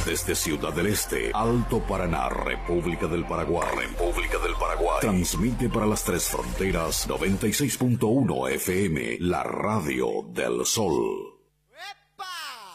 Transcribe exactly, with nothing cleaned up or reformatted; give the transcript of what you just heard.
Desde Ciudad del Este, Alto Paraná, República del Paraguay. República del Paraguay. Transmite para las tres fronteras noventa y seis punto uno F M, la radio del sol.